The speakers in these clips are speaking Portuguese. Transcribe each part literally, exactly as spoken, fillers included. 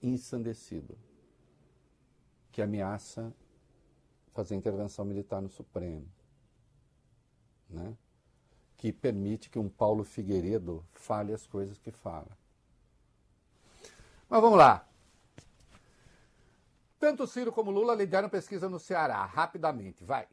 ensandecido, que ameaça fazer intervenção militar no Supremo, né? Que permite que um Paulo Figueiredo fale as coisas que fala. Mas vamos lá. Tanto Ciro como Lula lideram pesquisa no Ceará. Rapidamente, vai.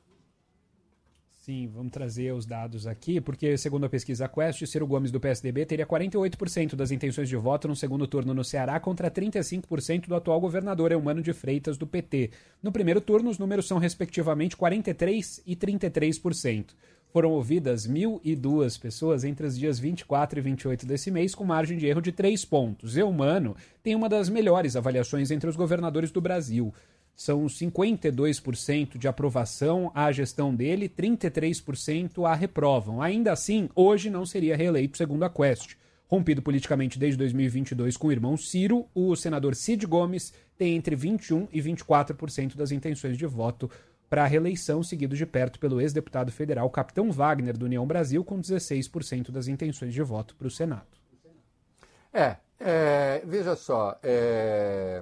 Sim, vamos trazer os dados aqui, porque segundo a pesquisa Quest, Ciro Gomes do P S D B teria quarenta e oito por cento das intenções de voto no segundo turno no Ceará contra trinta e cinco por cento do atual governador Eumano de Freitas do P T. No primeiro turno, os números são respectivamente quarenta e três por cento e trinta e três por cento. Foram ouvidas mil e duas pessoas entre os dias vinte e quatro e vinte e oito desse mês, com margem de erro de três pontos. Eumano tem uma das melhores avaliações entre os governadores do Brasil. São cinquenta e dois por cento de aprovação à gestão dele, trinta e três por cento a reprovam. Ainda assim, hoje não seria reeleito, segundo a Quest. Rompido politicamente desde dois mil e vinte e dois com o irmão Ciro, o senador Cid Gomes tem entre vinte e um por cento e vinte e quatro por cento das intenções de voto para a reeleição, seguido de perto pelo ex-deputado federal Capitão Wagner, do União Brasil, com dezesseis por cento das intenções de voto para o Senado. É, é veja só, é...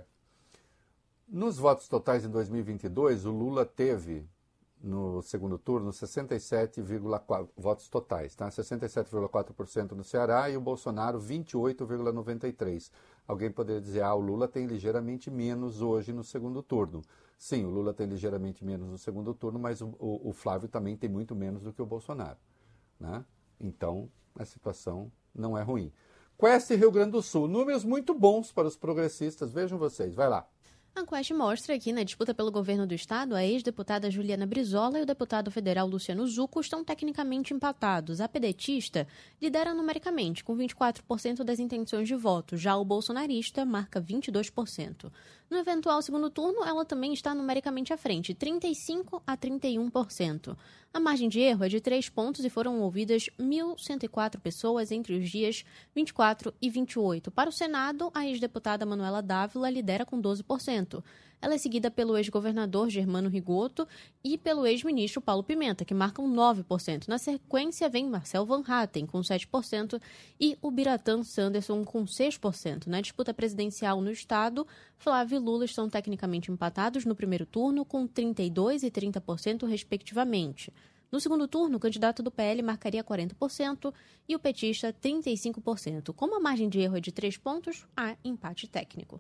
nos votos totais em dois mil e vinte e dois, o Lula teve, no segundo turno, sessenta e sete vírgula quatro votos totais, tá? sessenta e sete vírgula quatro por cento no Ceará e o Bolsonaro vinte e oito vírgula noventa e três por cento. Alguém poderia dizer, ah, o Lula tem ligeiramente menos hoje no segundo turno. Sim, o Lula tem ligeiramente menos no segundo turno, mas o, o, o Flávio também tem muito menos do que o Bolsonaro, né? Então, a situação não é ruim. Quest Rio Grande do Sul, números muito bons para os progressistas, vejam vocês, vai lá. A Quest mostra que, na disputa pelo governo do estado, a ex-deputada Juliana Brizola e o deputado federal Luciano Zucco estão tecnicamente empatados. A pedetista lidera numericamente, com vinte e quatro por cento das intenções de voto. Já o bolsonarista marca vinte e dois por cento. No eventual segundo turno, ela também está numericamente à frente, trinta e cinco por cento a trinta e um por cento. A margem de erro é de três pontos e foram ouvidas mil cento e quatro pessoas entre os dias vinte e quatro e vinte e oito. Para o Senado, a ex-deputada Manuela Dávila lidera com doze por cento. Ela é seguida pelo ex-governador Germano Rigoto e pelo ex-ministro Paulo Pimenta, que marcam nove por cento. Na sequência, vem Marcel Van Hatten, com sete por cento, e o Biratã Sanderson, com seis por cento. Na disputa presidencial no estado, Flávio e Lula estão tecnicamente empatados no primeiro turno, com trinta e dois por cento e trinta por cento, respectivamente. No segundo turno, o candidato do P L marcaria quarenta por cento e o petista trinta e cinco por cento. Como a margem de erro é de três pontos, há empate técnico.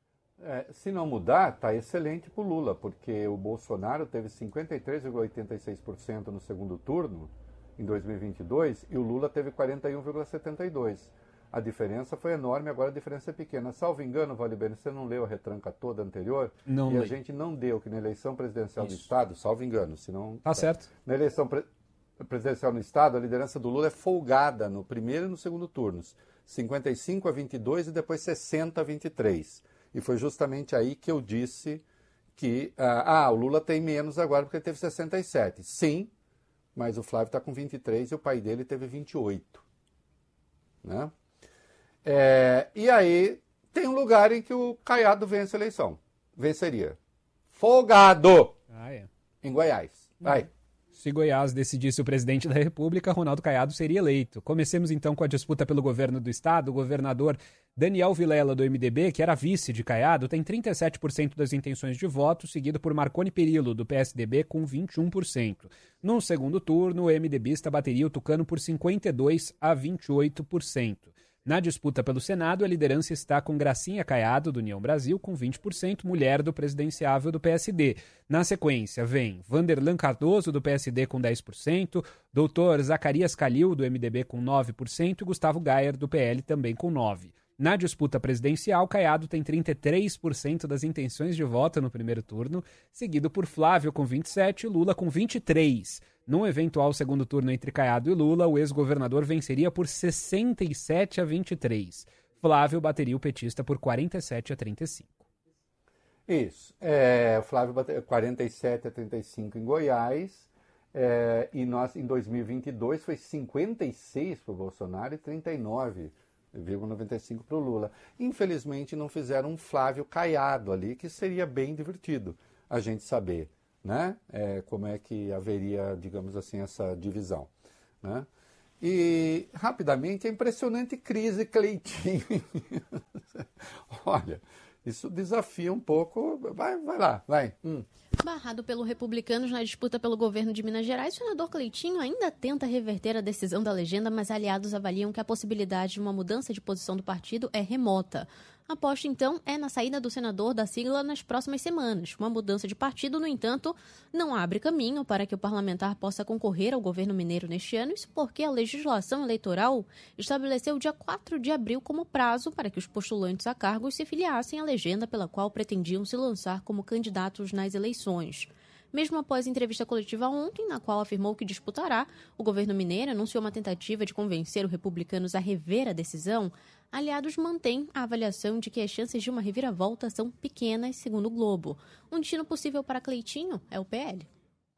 É, se não mudar, está excelente para o Lula, porque o Bolsonaro teve cinquenta e três vírgula oitenta e seis por cento no segundo turno, em dois mil e vinte e dois, e o Lula teve quarenta e um vírgula setenta e dois por cento. A diferença foi enorme, agora a diferença é pequena. Salvo engano, Valibene, você não leu a retranca toda anterior? Não e li. A gente não deu que na eleição presidencial Isso. do Estado, salvo engano, senão... Tá certo. Na eleição pre- presidencial no Estado, a liderança do Lula é folgada no primeiro e no segundo turnos. cinquenta e cinco a vinte e dois e depois sessenta a vinte e três. E foi justamente aí que eu disse que ah, ah, o Lula tem menos agora porque ele teve sessenta e sete. Sim, mas o Flávio está com vinte e três e o pai dele teve vinte e oito. Né? É, e aí tem um lugar em que o Caiado vence a eleição. Venceria. Folgado! Ah, é. Em Goiás. Vai. Se Goiás decidisse o presidente da República, Ronaldo Caiado seria eleito. Comecemos então com a disputa pelo governo do estado. O governador Daniel Vilela, do M D B, que era vice de Caiado, tem trinta e sete por cento das intenções de voto, seguido por Marconi Perillo, do P S D B, com vinte e um por cento. No segundo turno, o MDBista bateria o Tucano por cinquenta e dois a vinte e oito por cento. Na disputa pelo Senado, a liderança está com Gracinha Caiado, do União Brasil, com vinte por cento, mulher do presidenciável do P S D. Na sequência, vem Vanderlan Cardoso, do P S D, com dez por cento, doutor Zacarias Calil, do M D B, com nove por cento, e Gustavo Gayer, do P L, também com nove por cento. Na disputa presidencial, Caiado tem trinta e três por cento das intenções de voto no primeiro turno, seguido por Flávio, com vinte e sete por cento, e Lula, com vinte e três por cento. Num eventual segundo turno entre Caiado e Lula, o ex-governador venceria por sessenta e sete a vinte e três. Flávio bateria o petista por quarenta e sete a trinta e cinco. Isso. É, o Flávio bateu quarenta e sete a trinta e cinco em Goiás. É, e nós, em dois mil e vinte e dois, foi cinquenta e seis para o Bolsonaro e trinta e nove vírgula noventa e cinco para o Lula. Infelizmente, não fizeram um Flávio Caiado ali, que seria bem divertido a gente saber, né? É, como é que haveria, digamos assim, essa divisão, né? E, rapidamente, a impressionante crise Cleitinho. Olha, isso desafia um pouco. Vai, vai lá, vai. Hum. Barrado pelo Republicanos na disputa pelo governo de Minas Gerais, o senador Cleitinho ainda tenta reverter a decisão da legenda, mas aliados avaliam que a possibilidade de uma mudança de posição do partido é remota. A aposta, então, é na saída do senador da sigla nas próximas semanas. Uma mudança de partido, no entanto, não abre caminho para que o parlamentar possa concorrer ao governo mineiro neste ano, isso porque a legislação eleitoral estabeleceu o dia quatro de abril como prazo para que os postulantes a cargos se filiassem à legenda pela qual pretendiam se lançar como candidatos nas eleições. Mesmo após a entrevista coletiva ontem, na qual afirmou que disputará, o governo mineiro anunciou uma tentativa de convencer os republicanos a rever a decisão. Aliados mantêm a avaliação de que as chances de uma reviravolta são pequenas, segundo o Globo. Um destino possível para Cleitinho é o P L.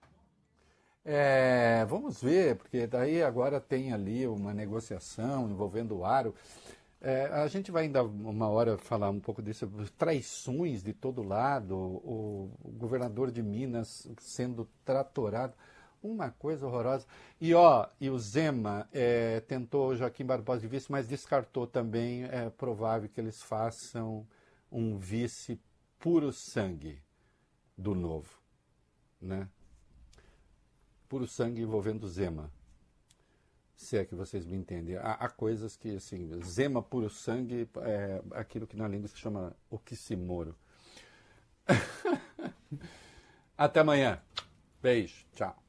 É, vamos ver, porque daí agora tem ali uma negociação envolvendo o Aro. É, a gente vai ainda uma hora falar um pouco disso, traições de todo lado, o, o governador de Minas sendo tratorado, uma coisa horrorosa. E ó, e o Zema é, tentou Joaquim Barbosa de vice, mas descartou também, é provável que eles façam um vice puro sangue do Novo, né? Puro sangue envolvendo Zema. Se é que vocês me entendem. Há, há coisas que, assim, Zema puro sangue é aquilo que na língua se chama oxímoro. Até amanhã. Beijo. Tchau.